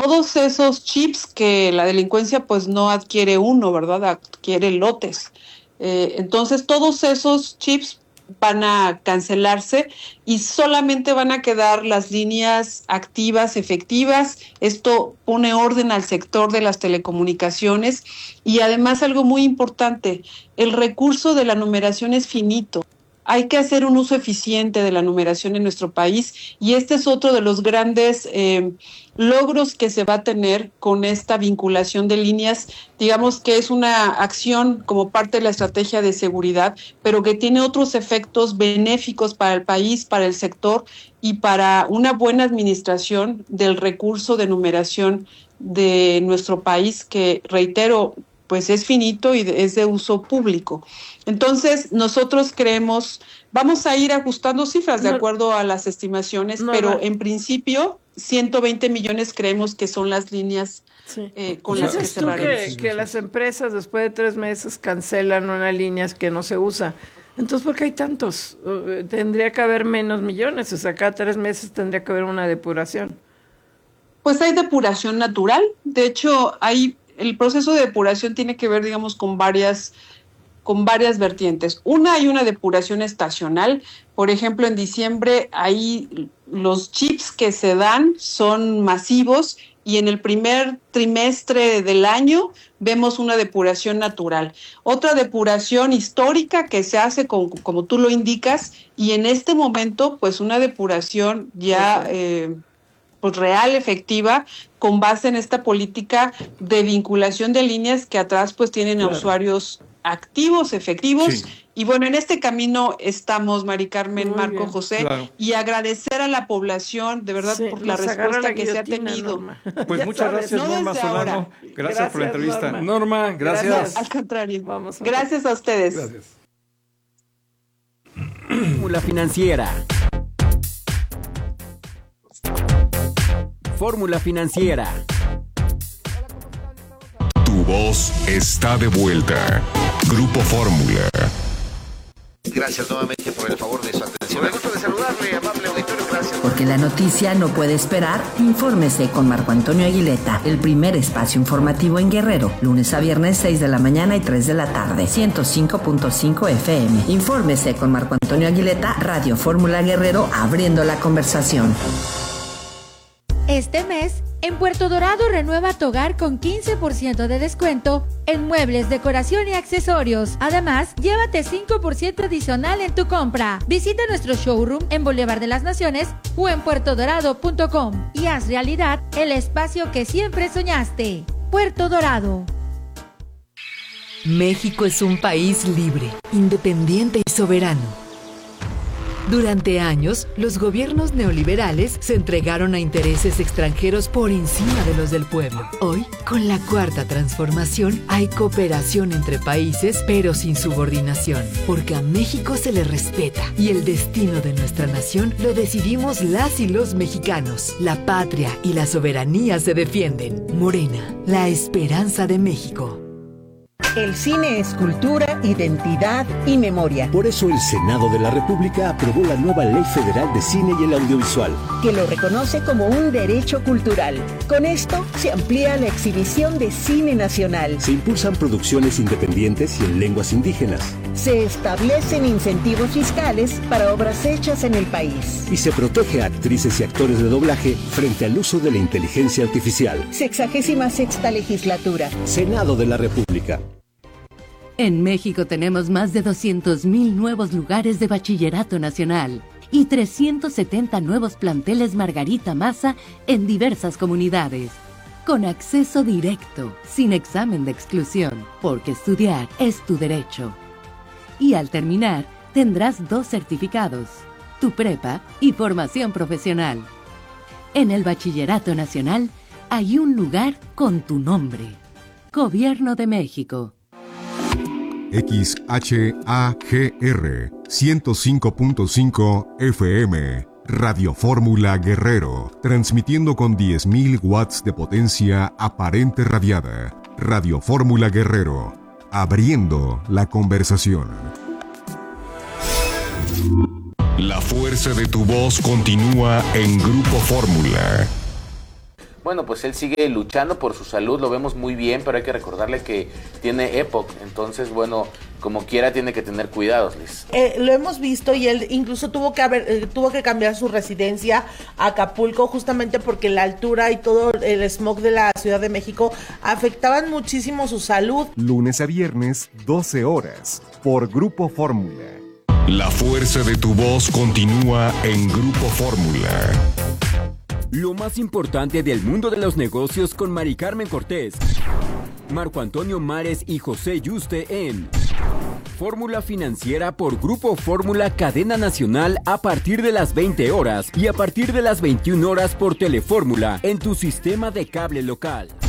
todos esos chips que la delincuencia pues no adquiere uno, ¿verdad? Adquiere lotes. Entonces todos esos chips van a cancelarse y solamente van a quedar las líneas activas, efectivas. Esto pone orden al sector de las telecomunicaciones y además algo muy importante, el recurso de la numeración es finito. Hay que hacer un uso eficiente de la numeración en nuestro país y este es otro de los grandes logros que se va a tener con esta vinculación de líneas. Digamos que es una acción como parte de la estrategia de seguridad, pero que tiene otros efectos benéficos para el país, para el sector y para una buena administración del recurso de numeración de nuestro país, que reitero, pues es finito y es de uso público. Entonces, nosotros creemos, vamos a ir ajustando cifras de acuerdo a las estimaciones, pero en principio 120 millones creemos que son las líneas con las que cerraremos. Que las empresas después de 3 meses cancelan una línea que no se usa. Entonces, ¿por qué hay tantos? Tendría que haber menos millones, o sea, cada 3 meses tendría que haber una depuración. Pues hay depuración natural, de hecho el proceso de depuración tiene que ver, digamos, con varias vertientes. Hay una depuración estacional. Por ejemplo, en diciembre ahí los chips que se dan son masivos y en el primer trimestre del año vemos una depuración natural. Otra depuración histórica que se hace como tú lo indicas, y en este momento pues una depuración ya pues real, efectiva, con base en esta política de vinculación de líneas que atrás pues tienen a usuarios activos, efectivos, y bueno, en este camino estamos, Mari Carmen, Marco, bien, José, y agradecer a la población, de verdad, por la respuesta que se ha tenido. Norma. Pues muchas gracias, Norma Solano. Gracias por la entrevista. Norma, gracias. Al contrario, gracias a ustedes. Gracias. Fórmula Financiera. Fórmula Financiera. Tu voz está de vuelta. Grupo Fórmula. Gracias nuevamente por el favor de su atención. Me gusta de saludarle, amable auditorio. Gracias. Porque la noticia no puede esperar, infórmese con Marco Antonio Aguileta, el primer espacio informativo en Guerrero, lunes a viernes 6 de la mañana y 3 de la tarde, 105.5 FM. Infórmese con Marco Antonio Aguileta, Radio Fórmula Guerrero, abriendo la conversación. Este mes, en Puerto Dorado renueva tu hogar con 15% de descuento en muebles, decoración y accesorios. Además, llévate 5% adicional en tu compra. Visita nuestro showroom en Boulevard de las Naciones o en puertodorado.com y haz realidad el espacio que siempre soñaste. Puerto Dorado. México es un país libre, independiente y soberano. Durante años, los gobiernos neoliberales se entregaron a intereses extranjeros por encima de los del pueblo. Hoy, con la Cuarta Transformación, hay cooperación entre países, pero sin subordinación, porque a México se le respeta y el destino de nuestra nación lo decidimos las y los mexicanos. La patria y la soberanía se defienden. Morena, la esperanza de México. El cine es cultura, identidad y memoria. Por eso el Senado de la República aprobó la nueva Ley Federal de Cine y el Audiovisual, que lo reconoce como un derecho cultural. Con esto se amplía la exhibición de cine nacional. Se impulsan producciones independientes y en lenguas indígenas. Se establecen incentivos fiscales para obras hechas en el país. Y se protege a actrices y actores de doblaje frente al uso de la inteligencia artificial. 66ª legislatura. Senado de la República. En México tenemos más de 200,000 nuevos lugares de bachillerato nacional y 370 nuevos planteles Margarita Maza en diversas comunidades, con acceso directo, sin examen de exclusión, porque estudiar es tu derecho. Y al terminar, tendrás 2 certificados, tu prepa y formación profesional. En el bachillerato nacional hay un lugar con tu nombre. Gobierno de México. XHAGR 105.5 FM Radio Fórmula Guerrero, transmitiendo con 10.000 watts de potencia aparente radiada. Radio Fórmula Guerrero, abriendo la conversación. La fuerza de tu voz continúa en Grupo Fórmula. bueno, pues él sigue luchando por su salud, lo vemos muy bien, pero hay que recordarle que tiene EPOC, entonces, bueno, como quiera tiene que tener cuidados, Liz. Lo hemos visto y él incluso tuvo que cambiar su residencia a Acapulco justamente porque la altura y todo el smog de la Ciudad de México afectaban muchísimo su salud. Lunes a viernes, 12 horas, por Grupo Fórmula. La fuerza de tu voz continúa en Grupo Fórmula. Lo más importante del mundo de los negocios con Mari Carmen Cortés, Marco Antonio Mares y José Yuste en Fórmula Financiera por Grupo Fórmula Cadena Nacional a partir de las 20 horas y a partir de las 21 horas por Telefórmula en tu sistema de cable local.